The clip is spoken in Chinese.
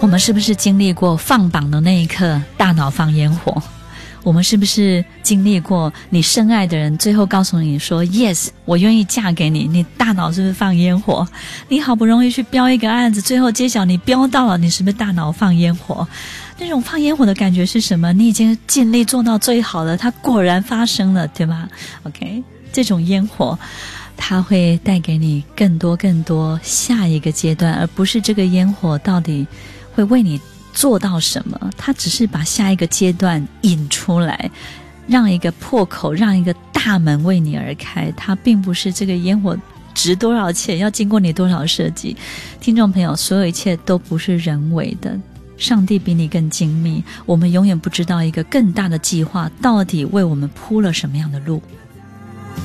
我们是不是经历过放榜的那一刻，大脑放烟火？我们是不是经历过你深爱的人最后告诉你说 yes 我愿意嫁给你，你大脑是不是放烟火？你好不容易去标一个案子，最后揭晓你标到了，你是不是大脑放烟火？那种放烟火的感觉是什么？你已经尽力做到最好了，它果然发生了，对吧？ OK， 这种烟火它会带给你更多下一个阶段，而不是这个烟火到底会为你做到什么，它只是把下一个阶段引出来，让一个破口，让一个大门为你而开。它并不是这个烟火值多少钱，要经过你多少设计。听众朋友，所有一切都不是人为的，上帝比你更精密，我们永远不知道一个更大的计划到底为我们铺了什么样的路。